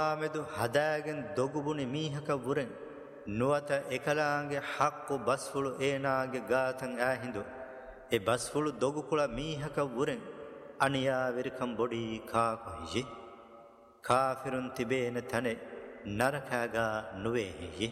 ආමෙදු හදාගෙන දොගුබුනි මීහක වුරෙන් නුවත එකලාංගේ හක්කු බස්ෆුළු ඒනාගේ ගාතන් ඈහිඳු ඒ බස්ෆුළු දොගුකුළ මීහක වුරෙන් අනියා වෙරිකම් බොඩි කාකොහිජි කාෆිරුන් තිබේන තනේ නරකෑගා නුවේහිජි